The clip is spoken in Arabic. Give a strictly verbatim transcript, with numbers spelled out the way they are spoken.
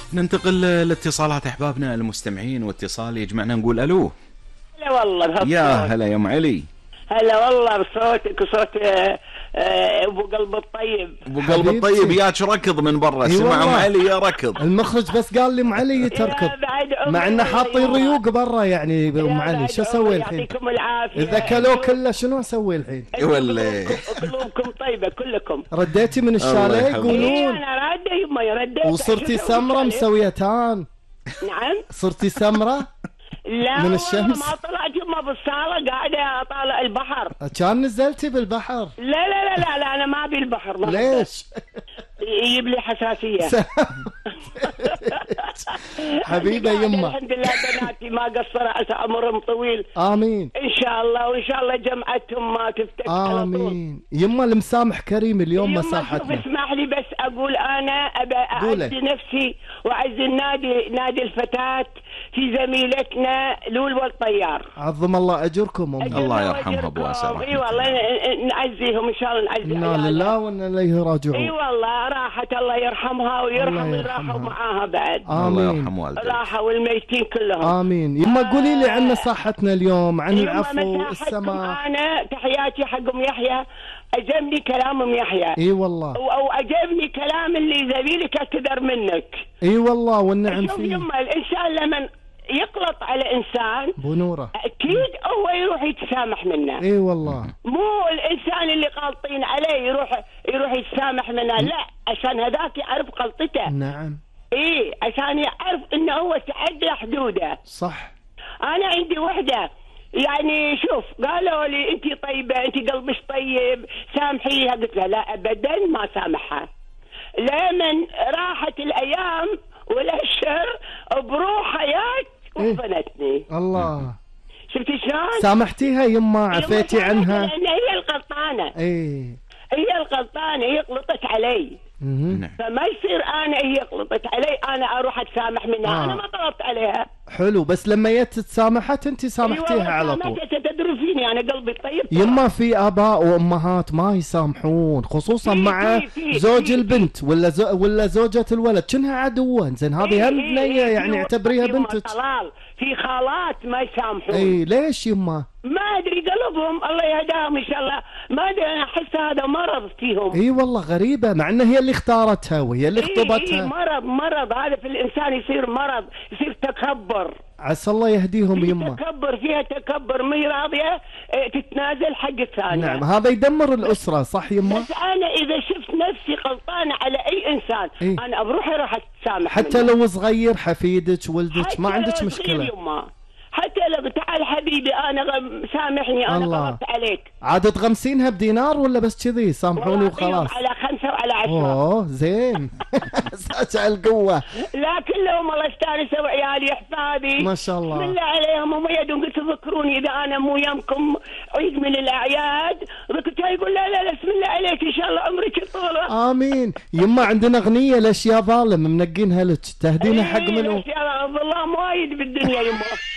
ننتقل لاتصالات احبابنا المستمعين، واتصال يجمعنا نقول الو. هلا والله يا هلا يا ام علي. هلا والله بصوتك وصوت ابو قلب الطيب. ابو قلب الطيب ياك ركض من برا، سمع ام علي يا ركض. المخرج بس قال لي ام علي تركض مع انه حاطين ريوق برا يعني. ام علي شو اسوي الحين؟ يعطيكم العافيه. اذا كلوا كله شنو اسوي الحين؟ ولا قلوبكم طيبه كلكم. رديتي من الشاليه يقولون؟ انا رادة يما رديت. وصرتي سمره مسويتان. نعم صرتي سمره لا من الشمس. ما طلعت يما بالصاله قاعده اطالع البحر. كان نزلتي بالبحر؟ لا لا لا لا, لا انا ما ابي البحر. ما ليش؟ يجيب لي حساسيه. حبيبه يما الحمد لله بناتي ما قصروا، عسى عمرهم طويل. امين ان شاء الله، وان شاء الله جمعتهم ما تفتك. امين يما. المسامح كريم اليوم مساحتنا. اسمح لي بس اقول انا ابى اعز نفسي واعز النادي، نادي الفتاه في زميلتنا لول والطيار. عظم الله اجركم أم. الله يرحمها ابو اسر. اي والله نعزيهم ان شاء الله. نعزي انا لله وانا اليه راجعون. اي والله راحت، الله يرحمها ويرحم اللي راحوا معاها بعد. الله يرحم والديك. راحوا والميتين كلهم. امين يما. قولي لي عن مساحتنا اليوم، عن العفو والسماح. انا تحياتي حق ام يحيى. عجبني كلام ام يحيى. اي والله. او عجبني كلام اللي زميلك اعتذر منك. اي والله والنعم فيه. شوف يما، الانسان لما يقلط على انسان بنوره اكيد هو يروح يتسامح منه. اي والله. مو الانسان اللي غالطين عليه يروح يروح يتسامح منه، لا، عشان هذاك يعرف غلطته. نعم. ايه عشان يعرف انه هو تعدى حدوده. صح. انا عندي وحده يعني شوف قالوا لي انت طيبه، انت قلبك طيب سامحيها، قلت لها لا ابدا ما سامحها. لمن راحت الايام والاشهر بروح حياه وفنتني. إيه؟ الله. شفتي شلون؟ سامحتيها يما؟ عفيتي عنها؟ لان هي الغلطانه. ايه هي الغلطانه، هي غلطت علي. مم. فما يصير انا هي غلطت علي انا اروح اتسامح منها. آه. انا ما طلبت عليها. حلو، بس لما جت تسامحت انت سامحتيها أيوة على طول. تدري فيني انا قلبي طيب. يما في اباء وامهات ما يسامحون، خصوصا فيه مع فيه فيه زوج فيه البنت ولا زو ولا زوجة الولد، كأنها عدوة. زين هذه هم بنيه يعني اعتبريها بنتك. طلال في خالات ما يسامحون. اي ليش يما؟ ما ادري قلبهم الله يهداهم ان شاء الله. ما ادري انا احس هذا مرض فيهم. اي والله غريبه، مع ان هي اللي اختارتها وهي اللي خطبتها. اي مرض مرض هذا في الانسان، يصير مرض، يصير تكبر. عسى الله يهديهم يما. تكبر فيها تكبر، ما هي راضيه تتنازل حق الثانيه. نعم هذا يدمر الاسره. صح يما. بس انا اذا شفت نفسي غلطانه على اي انسان إيه؟ انا بروح اروح اتسامح حتى منه. لو صغير حفيدك ولدك ما عندك مشكله. حتى لو تعال حبيبي انا غم... سامحني انا غلطت عليك. عاد تغمسينها بدينار ولا بس كذي سامحوني وخلاص؟ على خمسة وعلى عشرة. اوه زين. اساسا القوه. لا كلهم الله استانسوا وعيالي احفادي ما شاء الله. بسم الله عليهم. هم يدون قلت تذكروني اذا انا مو يمكم عيد من الاعياد. قلت يقول لا لا لا بسم الله عليك ان شاء الله عمرك طول. امين يما. عندنا اغنيه ليش يا ظالم منقينها لك، تهدينا حق منو؟ والله وايد بالدنيا يما.